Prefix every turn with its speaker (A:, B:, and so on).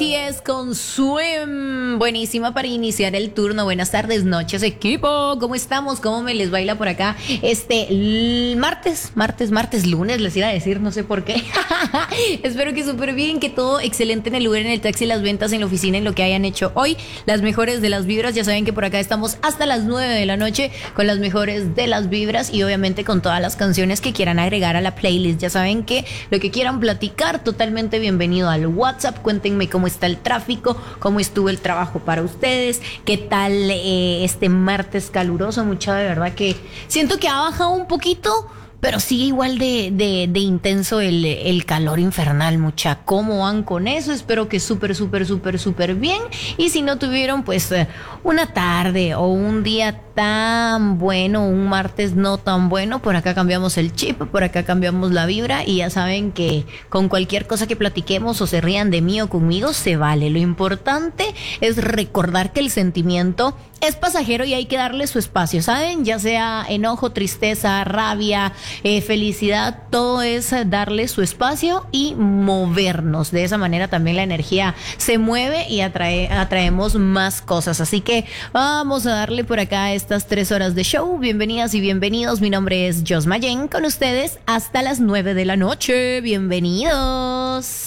A: BTS con Swim. Buenísima para iniciar el turno. Buenas tardes, noches, equipo. ¿Cómo estamos? ¿Cómo me les baila por acá? Martes, lunes, les iba a decir, no sé por qué. Espero que súper bien, que todo excelente en el lugar, en el taxi, las ventas, en la oficina, en lo que hayan hecho hoy. Las mejores de las vibras. Ya saben que por acá estamos hasta las 9 de la noche con las mejores de las vibras y obviamente con todas las canciones que quieran agregar a la playlist. Ya saben que lo que quieran platicar, totalmente bienvenido al WhatsApp. Cuéntenme cómo está el tráfico, cómo estuvo el trabajo para ustedes, qué tal este martes caluroso. Mucha, de verdad que siento que ha bajado un poquito, pero sigue igual de intenso el calor infernal, mucha. ¿Cómo van con eso? Espero que súper bien. Y si no tuvieron, pues, una tarde o un día tan bueno, un martes no tan bueno, por acá cambiamos el chip, por acá cambiamos la vibra y ya saben que con cualquier cosa que platiquemos o se rían de mí o conmigo, se vale. Lo importante es recordar que el sentimiento es pasajero y hay que darle su espacio, ¿saben? Ya sea enojo, tristeza, rabia, felicidad, todo es darle su espacio y movernos. De esa manera también la energía se mueve y atraemos más cosas. Así que vamos a darle por acá estas 3 horas de show. Bienvenidas y bienvenidos. Mi nombre es Jos Mayen, con ustedes hasta las 9 de la noche. Bienvenidos.